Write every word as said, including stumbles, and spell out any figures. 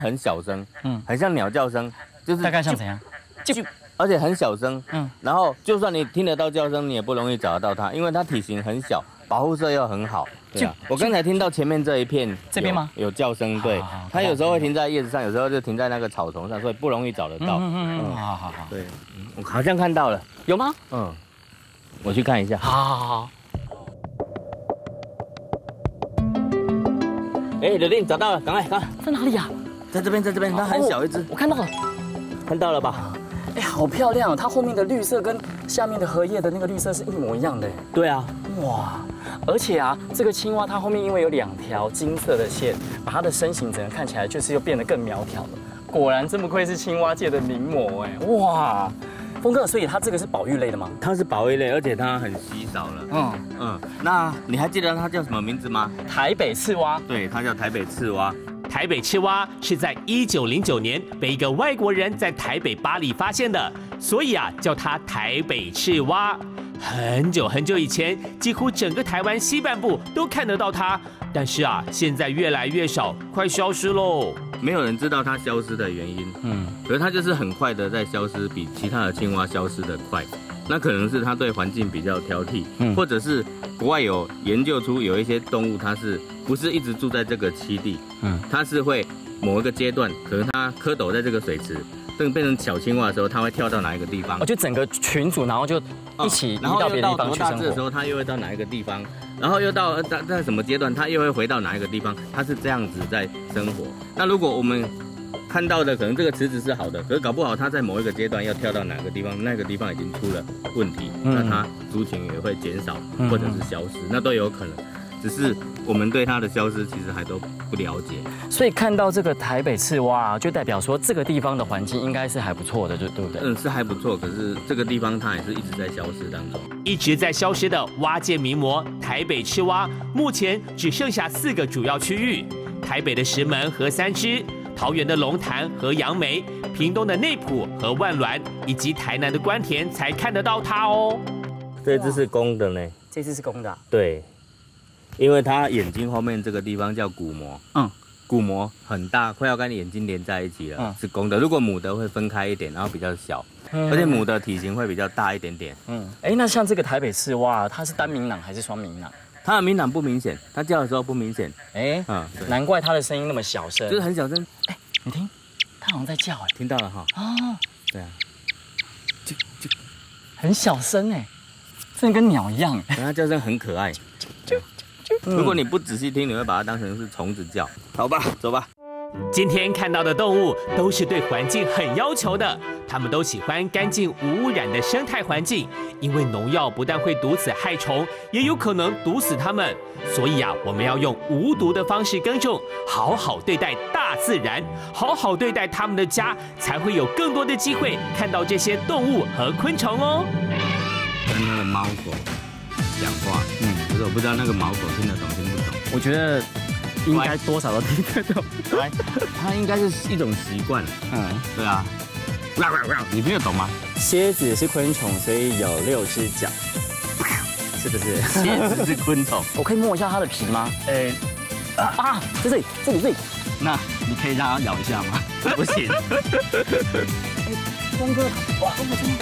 很小声，嗯，很像鸟叫声，就是大概像怎样？ 就而且很小声，嗯，然后就算你听得到叫声，你也不容易找得到它，因为它体型很小，保护色又很好。对啊，我刚才听到前面这一片这边吗？ 有叫声，对，它有时候会停在叶子上，有时候就停在那个草丛上，所以不容易找得到。 嗯嗯嗯，好好好， 对，我好像看到了， 有吗？ 嗯，我去看一下。 好好好好。 哎，刘令找到了，赶快，赶快， 在哪里呀？ 在这边，在这边，它很小一只， 我看到了， 看到了吧？ 哎，好漂亮哦！它后面的绿色跟下面的荷叶的那个绿色是一模一样的。 对啊， 哇！而且啊，这个青蛙它后面因为有两条金色的线，把它的身形整个看起来就是又变得更苗条了。果然真不愧是青蛙界的名模哎！哇，峰哥，所以它这个是保育类的吗？ 它是保育类，而且它很稀少了。嗯嗯，那你还记得它叫什么名字吗？ 台北赤蛙。 对，它叫台北赤蛙。 台北赤蛙是在一九零九年被一个外国人在台北巴黎发现的，所以啊叫它台北赤蛙。很久很久以前，几乎整个台湾西半部都看得到它，但是啊现在越来越少，快消失喽。 没有人知道它消失的原因，嗯，可是它就是很快的在消失，比其他的青蛙消失的快。那可能是它对环境比较挑剔，嗯，或者是国外有研究出有一些动物，它是不是一直住在这个栖地，嗯，它是会某一个阶段，可能它蝌蚪在这个水池，等变成小青蛙的时候，它会跳到哪一个地方？ 哦，就整个群组，然后就一起移到别的地方去生活。 的时候，它又会到哪一个地方？然后又到在在什么阶段，它又会回到哪一个地方？它是这样子在生活。那如果我们看到的可能这个池子是好的，可是搞不好它在某一个阶段要跳到哪个地方，那个地方已经出了问题，嗯、那它族群也会减少或者是消失，嗯、那都有可能。只是我们对它的消失其实还都不了解。 所以看到这个台北赤蛙，就代表说这个地方的环境应该是还不错的，就对不对？ 嗯，是还不错。可是这个地方它也是一直在消失当中。 一直在消失的蛙界名模台北赤蛙，目前只剩下四个主要区域：台北的石门和三芝。桃园的龙潭和杨梅，屏东的内埔和万峦，以及台南的关田才看得到它哦。 这只是公的呢？ 这只是公的、啊。 对，因为它眼睛后面这个地方叫鼓膜，嗯，鼓膜很大，快要跟眼睛连在一起了，嗯、是公的。如果母的会分开一点，然后比较小，嗯、而且母的体型会比较大一点点。嗯， 哎，那像这个台北赤蛙，它是单鸣囊还是双鸣囊？ 它的鸣囊不明显，它叫的时候不明显。 哎，嗯，难怪它的声音那么小声， 就是很小声。 哎，你听，它好像在叫哎。 听到了哈。哦，对啊， 就就很小声哎，真的跟鸟一样哎。 它叫声很可爱。就就就，如果你不仔细听，你会把它当成是虫子叫。好吧，走吧。 今天看到的动物都是对环境很要求的，它们都喜欢干净无污染的生态环境，因为农药不但会毒死害虫，也有可能毒死它们。所以啊，我们要用无毒的方式耕种，好好对待大自然，好好对待它们的家，才会有更多的机会看到这些动物和昆虫哦。 跟那个猫狗讲话，嗯，可是我不知道那个猫狗听得懂听不懂。 我觉得应该多少都听得懂， 它应该是一种习惯。嗯，对啊。你听得懂吗？ 蝎子是昆虫，所以有六只脚，是不是？ 蝎子是昆虫， 我可以摸一下它的皮吗？呃，啊，在这里，这里，这里。 那你可以让它咬一下吗？不行。 峰哥，哇，峰哥真的。